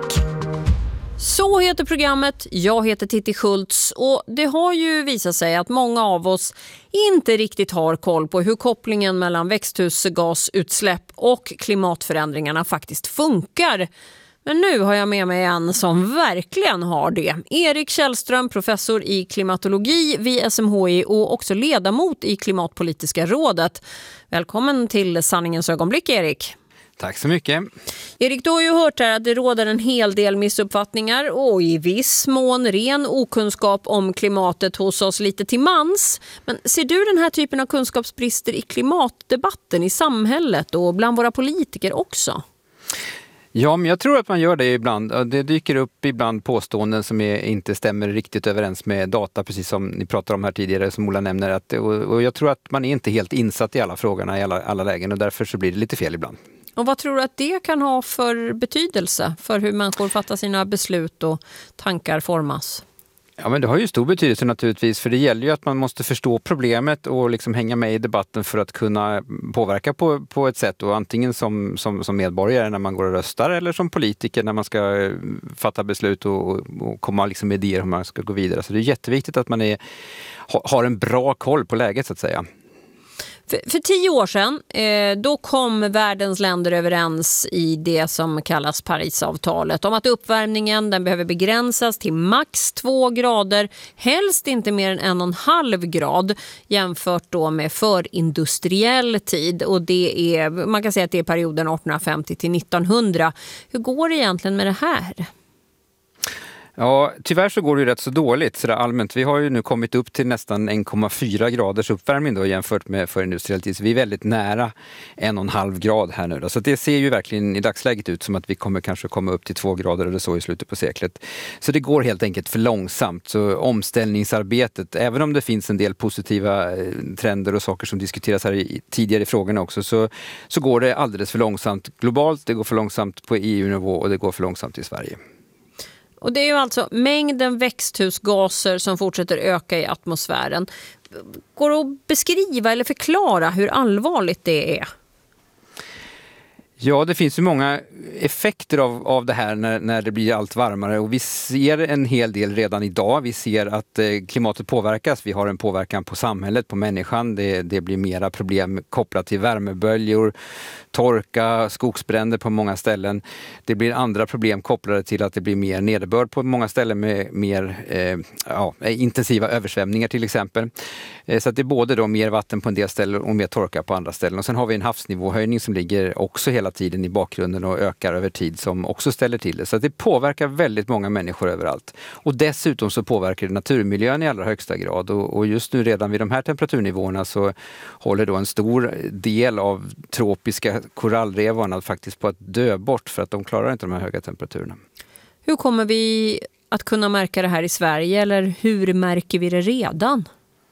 Speaker 21: Så heter programmet, jag heter Titti Schultz och det har ju visat sig att många av oss inte riktigt har koll på hur kopplingen mellan växthusgasutsläpp och klimatförändringarna faktiskt funkar. Men nu har jag med mig en som verkligen har det. Erik Källström, professor i klimatologi vid S M H I och också ledamot i Klimatpolitiska rådet. Välkommen till Sanningens ögonblick, Erik.
Speaker 9: Tack så mycket.
Speaker 21: Erik, du har ju hört här att det råder en hel del missuppfattningar och i viss mån ren okunskap om klimatet hos oss lite till mans. Men ser du den här typen av kunskapsbrister i klimatdebatten i samhället och bland våra politiker också?
Speaker 9: Ja, men jag tror att man gör det ibland. Det dyker upp ibland påståenden som är, inte stämmer riktigt överens med data, precis som ni pratade om här tidigare, som Ola nämner. Att, och, och jag tror att man är inte helt insatt i alla frågorna i alla, alla lägen och därför så blir det lite fel ibland.
Speaker 21: Och vad tror du att det kan ha för betydelse för hur människor fattar sina beslut och tankar formas?
Speaker 9: Ja, men det har ju stor betydelse naturligtvis, för det gäller ju att man måste förstå problemet och liksom hänga med i debatten för att kunna påverka på, på ett sätt, och antingen som, som, som medborgare när man går och röstar eller som politiker när man ska fatta beslut och, och komma liksom med idéer hur man ska gå vidare. Så det är jätteviktigt att man är, har en bra koll på läget så att säga.
Speaker 21: För, för tio år sedan eh, då kom världens länder överens i det som kallas Parisavtalet om att uppvärmningen den behöver begränsas till max två grader, helst inte mer än en och en halv grad jämfört då med förindustriell tid, och det är, man kan säga att det är perioden artonhundrafemtio till nittonhundra. Hur går det egentligen med det här?
Speaker 9: Ja, tyvärr så går det ju rätt så dåligt så där allmänt. Vi har ju nu kommit upp till nästan en komma fyra graders uppvärmning då jämfört med förindustriell tid. Så vi är väldigt nära en och en halv grad här nu då. Så det ser ju verkligen i dagsläget ut som att vi kommer kanske komma upp till två grader eller så i slutet på seklet. Så det går helt enkelt för långsamt. Så omställningsarbetet, även om det finns en del positiva trender och saker som diskuteras här i, tidigare i frågorna också, så, så går det alldeles för långsamt globalt. Det går för långsamt på E U-nivå och det går för långsamt i Sverige.
Speaker 21: Och det är ju alltså mängden växthusgaser som fortsätter öka i atmosfären. Går det att beskriva eller förklara hur allvarligt det är?
Speaker 9: Ja, det finns ju många effekter av, av det här när, när det blir allt varmare, och vi ser en hel del redan idag. Vi ser att eh, klimatet påverkas, vi har en påverkan på samhället, på människan. Det, det blir mera problem kopplat till värmeböljor, torka, skogsbränder på många ställen. Det blir andra problem kopplade till att det blir mer nederbörd på många ställen med mer eh, ja, intensiva översvämningar till exempel. Eh, så att det är både då mer vatten på en del ställen och mer torka på andra ställen. Och sen har vi en havsnivåhöjning som ligger också hela tiden i bakgrunden och ökar över tid, som också ställer till det. Så att det påverkar väldigt många människor överallt. Och dessutom så påverkar det naturmiljön i allra högsta grad. Och, och just nu redan vid de här temperaturnivåerna så håller då en stor del av tropiska korallrevarna faktiskt på att dö bort för att de klarar inte de här höga temperaturerna.
Speaker 21: Hur kommer vi att kunna märka det här i Sverige, eller hur märker vi det redan?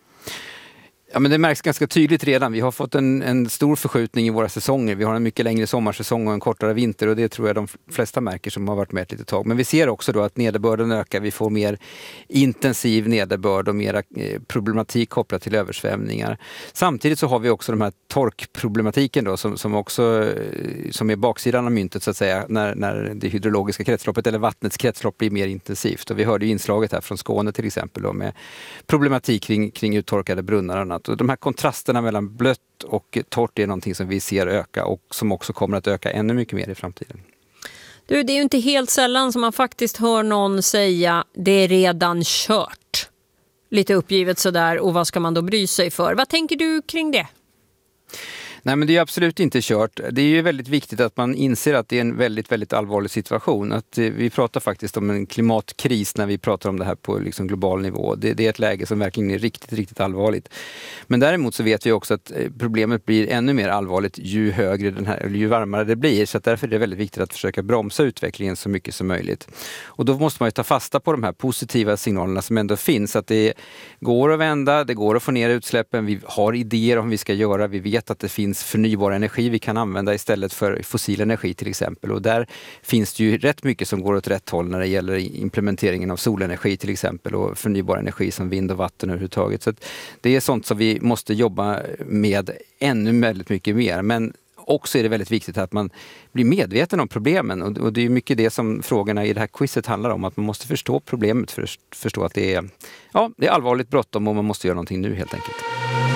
Speaker 9: Ja, men det märks ganska tydligt redan. Vi har fått en, en stor förskjutning i våra säsonger. Vi har en mycket längre sommarsäsong och en kortare vinter, och det tror jag de flesta märker som har varit med ett litet tag. Men vi ser också då att nederbörden ökar. Vi får mer intensiv nederbörd och mer problematik kopplat till översvämningar. Samtidigt så har vi också de här torkproblematiken då, som, som också som är baksidan av myntet så att säga, när, när det hydrologiska kretsloppet eller vattnets kretslopp blir mer intensivt. Och vi hörde ju inslaget här från Skåne till exempel då, med problematik kring, kring uttorkade brunnar och annat. Och de här kontrasterna mellan blött och torrt är någonting som vi ser öka och som också kommer att öka ännu mycket mer i framtiden.
Speaker 21: Du, det är ju inte helt sällan som man faktiskt hör någon säga det är redan kört. Lite uppgivet sådär, och vad ska man då bry sig för? Vad tänker du kring det?
Speaker 9: Nej, men det är absolut inte kört. Det är ju väldigt viktigt att man inser att det är en väldigt, väldigt allvarlig situation. Att eh, vi pratar faktiskt om en klimatkris när vi pratar om det här på liksom global nivå. Det, det är ett läge som verkligen är riktigt, riktigt allvarligt. Men däremot så vet vi också att eh, problemet blir ännu mer allvarligt ju högre den här, eller ju varmare det blir. Så att därför är det väldigt viktigt att försöka bromsa utvecklingen så mycket som möjligt. Och då måste man ju ta fasta på de här positiva signalerna som ändå finns. Att det går att vända, det går att få ner utsläppen. Vi har idéer om vad vi ska göra. Vi vet att det finns förnybar energi vi kan använda istället för fossil energi till exempel. Och där finns det ju rätt mycket som går åt rätt håll när det gäller implementeringen av solenergi till exempel och förnybar energi som vind och vatten överhuvudtaget. Så att det är sånt som vi måste jobba med ännu väldigt mycket mer. Men också är det väldigt viktigt att man blir medveten om problemen. Och det är mycket det som frågorna i det här quizet handlar om. Att man måste förstå problemet för att förstå att det är, ja, det är allvarligt bråttom och man måste göra någonting nu helt enkelt.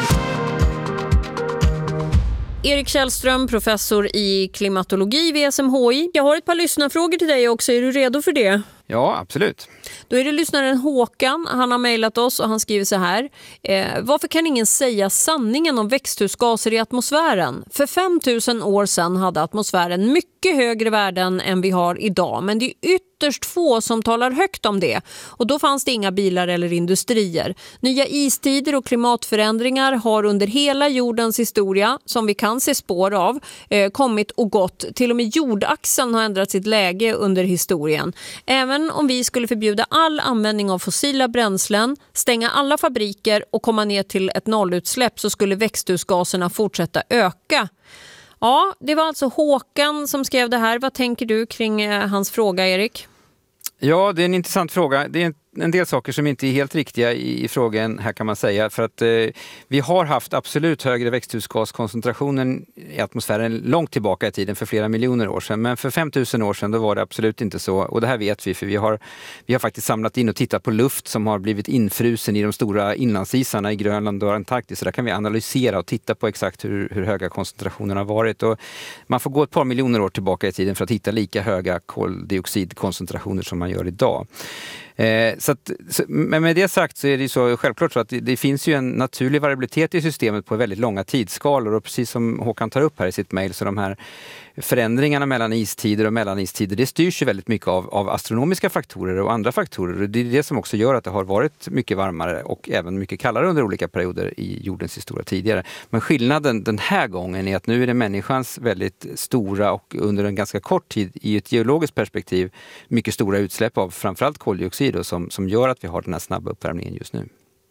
Speaker 21: Erik Källström, professor i klimatologi vid S M H I. Jag har ett par lyssnarfrågor till dig också. Är du redo för det?
Speaker 9: Ja, absolut.
Speaker 21: Då är det lyssnaren Håkan. Han har mejlat oss och han skriver så här. Eh, varför kan ingen säga sanningen om växthusgaser i atmosfären? För fem tusen år sedan hade atmosfären mycket högre värden än vi har idag. Men det är ytterst få som talar högt om det. Och då fanns det inga bilar eller industrier. Nya istider och klimatförändringar har under hela jordens historia, som vi kan se spår av, eh, kommit och gått. Till och med jordaxeln har ändrat sitt läge under historien. Även om vi skulle förbjuda all användning av fossila bränslen, stänga alla fabriker och komma ner till ett nollutsläpp, så skulle växthusgaserna fortsätta öka. Ja, det var alltså Håkan som skrev det här. Vad tänker du kring eh, hans fråga, Erik?
Speaker 9: Ja, det är en intressant fråga. Det är en, en del saker som inte är helt riktiga i, i frågan här kan man säga. För att eh, vi har haft absolut högre växthusgaskoncentrationen i atmosfären långt tillbaka i tiden, för flera miljoner år sedan. Men för fem tusen år sedan då var det absolut inte så. Och det här vet vi, för vi har, vi har faktiskt samlat in och tittat på luft som har blivit infrusen i de stora inlandsisarna i Grönland och Antarktis. Så där kan vi analysera och titta på exakt hur, hur höga koncentrationerna har varit. Och man får gå ett par miljoner år tillbaka i tiden för att hitta lika höga koldioxidkoncentrationer som man gör idag. Eh, så att, så, men med det sagt så är det så självklart så att det, det finns ju en naturlig variabilitet i systemet på väldigt långa tidsskalor, och precis som Håkan tar upp här i sitt mejl, så de här förändringarna mellan istider och mellanistider, det styrs ju väldigt mycket av, av astronomiska faktorer och andra faktorer. Och det är det som också gör att det har varit mycket varmare och även mycket kallare under olika perioder i jordens historia tidigare. Men skillnaden den här gången är att nu är det människans väldigt stora och under en ganska kort tid i ett geologiskt perspektiv mycket stora utsläpp av framförallt koldioxid och som, som gör att vi har den här snabba uppvärmningen just nu.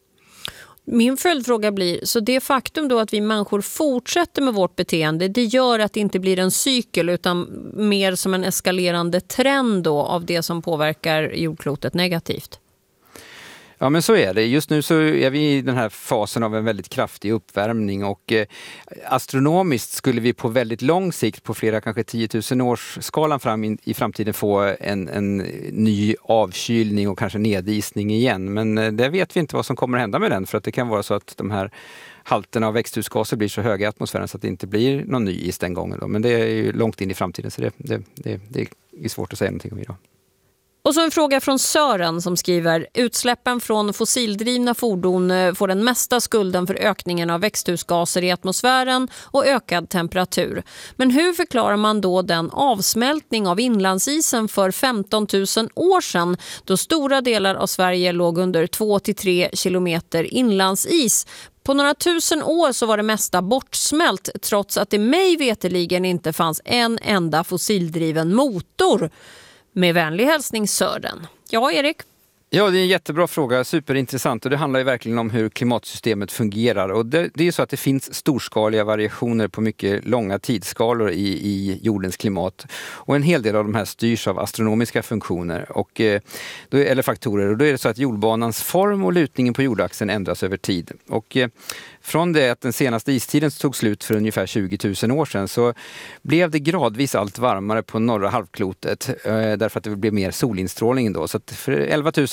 Speaker 21: Min följdfråga blir, så det faktum då att vi människor fortsätter med vårt beteende, det gör att det inte blir en cykel utan mer som en eskalerande trend då av det som påverkar jordklotet negativt?
Speaker 9: Ja, men så är det. Just nu så är vi i den här fasen av en väldigt kraftig uppvärmning, och eh, astronomiskt skulle vi på väldigt lång sikt, på flera kanske tiotusen års skalan fram in, i framtiden få en, en ny avkylning och kanske nedisning igen. Men eh, det vet vi inte vad som kommer att hända med den, för att det kan vara så att de här halterna av växthusgaser blir så höga i atmosfären så att det inte blir någon ny is den gången då. Men det är ju långt in i framtiden, så det, det, det, det är svårt att säga någonting om idag.
Speaker 21: Och så en fråga från Sören som skriver: utsläppen från fossildrivna fordon får den mesta skulden för ökningen av växthusgaser i atmosfären och ökad temperatur. Men hur förklarar man då den avsmältning av inlandsisen för femton tusen år sedan, då stora delar av Sverige låg under två till tre kilometer inlandsis? På några tusen år så var det mesta bortsmält, trots att det mig veteligen inte fanns en enda fossildriven motor. Med vänlig hälsning Sören. Ja, Erik?
Speaker 9: Ja, det är en jättebra fråga, superintressant, och det handlar ju verkligen om hur klimatsystemet fungerar. Och det, det är ju så att det finns storskaliga variationer på mycket långa tidsskalor i, i jordens klimat. Och en hel del av de här styrs av astronomiska funktioner och, eh, då, eller faktorer. Och då är det så att jordbanans form och lutningen på jordaxeln ändras över tid. Och eh, från det att den senaste istiden tog slut för ungefär tjugo tusen år sedan så blev det gradvis allt varmare på norra halvklotet, eh, därför att det blev mer solinstrålning då. Så att för elva tusen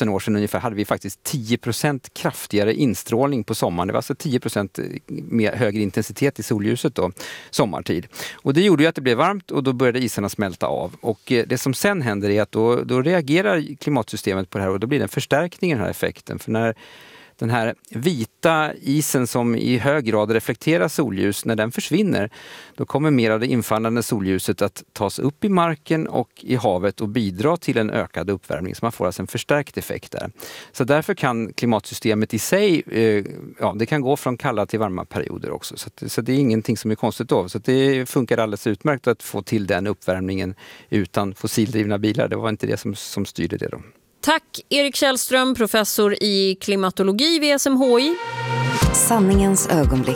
Speaker 9: tusen år sedan ungefär hade vi faktiskt tio procent kraftigare instrålning på sommaren. Det var alltså tio procent mer högre intensitet i solljuset då, sommartid. Och det gjorde ju att det blev varmt och då började isarna smälta av. Och det som sen händer är att då, då reagerar klimatsystemet på det här och då blir det en förstärkning i den här effekten. För när den här vita isen som i hög grad reflekterar solljus, när den försvinner, då kommer mer av det infallande solljuset att tas upp i marken och i havet och bidra till en ökad uppvärmning. Så man får alltså en förstärkt effekt där. Så därför kan klimatsystemet i sig, eh, ja, det kan gå från kalla till varma perioder också. Så, att, så det är ingenting som är konstigt då. Så att det funkar alldeles utmärkt att få till den uppvärmningen utan fossildrivna bilar. Det var inte det som, som styrde det då.
Speaker 21: Tack Erik Källström, professor i klimatologi vid S M H I.
Speaker 20: Sanningens ögonblick.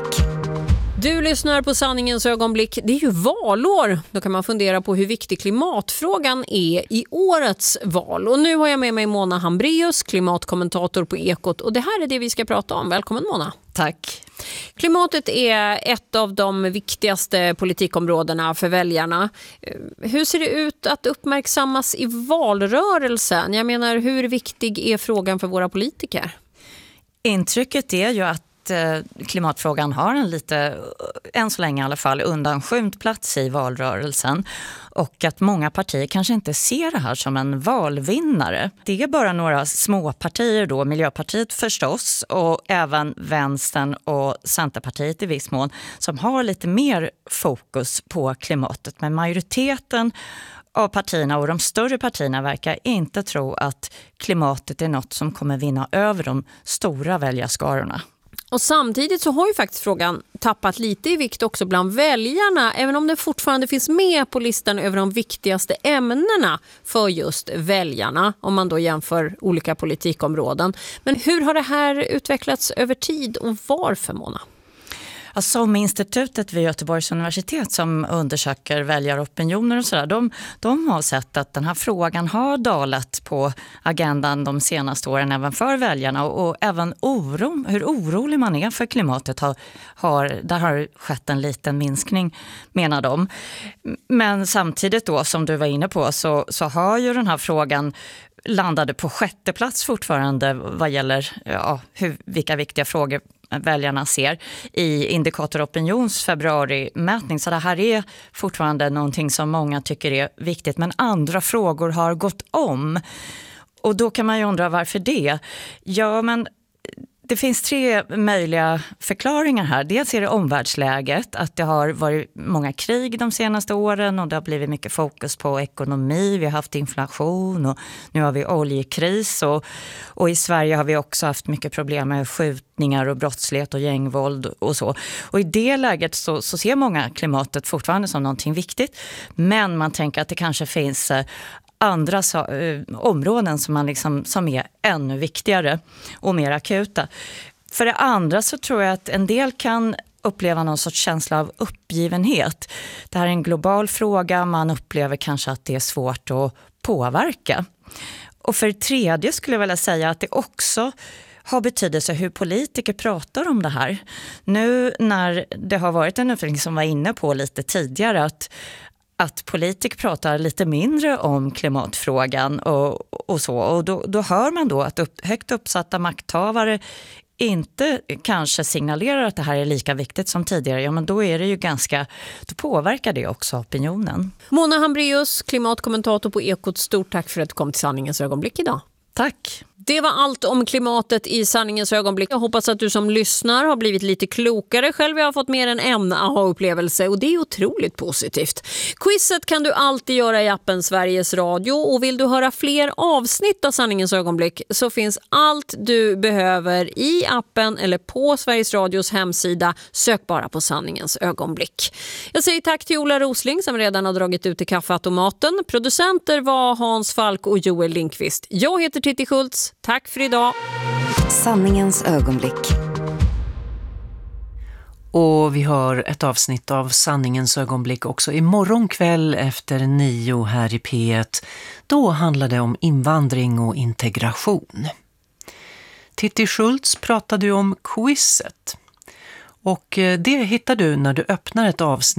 Speaker 21: Du lyssnar på Sanningens ögonblick. Det är ju valår. Då kan man fundera på hur viktig klimatfrågan är i årets val. Och nu har jag med mig Mona Hambraeus, klimatkommentator på Ekot. Och det här är det vi ska prata om. Välkommen Mona.
Speaker 12: Tack.
Speaker 21: Klimatet är ett av de viktigaste politikområdena för väljarna. Hur ser det ut att uppmärksammas i valrörelsen? Jag menar, hur viktig är frågan för våra politiker?
Speaker 12: Intrycket är ju att klimatfrågan har en lite, än så länge i alla fall, undanskymt plats i valrörelsen och att många partier kanske inte ser det här som en valvinnare. Det är bara några små partier då, Miljöpartiet förstås och även Vänstern och Centerpartiet i viss mån, som har lite mer fokus på klimatet. Men majoriteten av partierna och de större partierna verkar inte tro att klimatet är något som kommer vinna över de stora väljarskarorna.
Speaker 21: Och samtidigt så har ju faktiskt frågan tappat lite i vikt också bland väljarna, även om det fortfarande finns med på listan över de viktigaste ämnena för just väljarna, om man då jämför olika politikområden. Men hur har det här utvecklats över tid och varför, Mona?
Speaker 12: SOM-institutet vid Göteborgs universitet som undersöker väljaropinioner och sådär, de, de har sett att den här frågan har dalat på agendan de senaste åren även för väljarna och, och även oron, hur orolig man är för klimatet har, har, där har skett en liten minskning, menar de. Men samtidigt då, som du var inne på, så, så har ju den här frågan landade på sjätte plats fortfarande vad gäller ja, hur, vilka viktiga frågor väljarna ser i Indikator Opinions februarimätning. Så det här är fortfarande någonting som många tycker är viktigt, men andra frågor har gått om. Och då kan man ju undra varför det. Ja, men det finns tre möjliga förklaringar här. Dels är det omvärldsläget, att det har varit många krig de senaste åren och det har blivit mycket fokus på ekonomi. Vi har haft inflation och nu har vi oljekris och, och i Sverige har vi också haft mycket problem med skjutningar och brottslighet och gängvåld och så. Och i det läget så, så ser många klimatet fortfarande som någonting viktigt, men man tänker att det kanske finns andra så, eh, områden som, man liksom, som är ännu viktigare och mer akuta. För det andra så tror jag att en del kan uppleva någon sorts känsla av uppgivenhet. Det här är en global fråga, man upplever kanske att det är svårt att påverka. Och för det tredje skulle jag vilja säga att det också har betydelse hur politiker pratar om det här. Nu när det har varit en utveckling som var inne på lite tidigare att att politiker pratar lite mindre om klimatfrågan och, och så. Och då, då hör man då att upp, högt uppsatta makthavare inte kanske signalerar att det här är lika viktigt som tidigare. Ja, men då är det ju ganska, då påverkar det också opinionen.
Speaker 21: Mona Hambraeus, klimatkommentator på Ekot. Stort tack för att du kom till Sanningens ögonblick idag.
Speaker 12: Tack.
Speaker 21: Det var allt om klimatet i Sanningens ögonblick. Jag hoppas att du som lyssnar har blivit lite klokare. Själv har jag fått mer än en aha-upplevelse och det är otroligt positivt. Quizet kan du alltid göra i appen Sveriges Radio och vill du höra fler avsnitt av Sanningens ögonblick så finns allt du behöver i appen eller på Sveriges Radios hemsida. Sök bara på Sanningens ögonblick. Jag säger tack till Ola Rosling som redan har dragit ut i kaffeautomaten. Producenter var Hans Falk och Joel Lindqvist. Jag heter Titti Schultz. Tack för idag.
Speaker 20: Sanningens ögonblick.
Speaker 1: Och vi har ett avsnitt av Sanningens ögonblick också imorgon kväll efter nio här i P ett. Då handlar det om invandring och integration. Titti Schultz pratade ju om quizet. Och det hittar du när du öppnar ett avsnitt